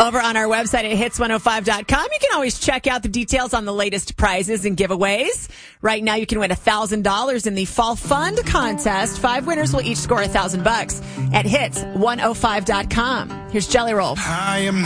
Over on our website at hits105.com, you can always check out the details on the latest prizes and giveaways. Right now, you can win $1,000 in the Fall Fund contest. 5 winners will each score $1,000 at hits105.com. Here's Jelly Roll. I am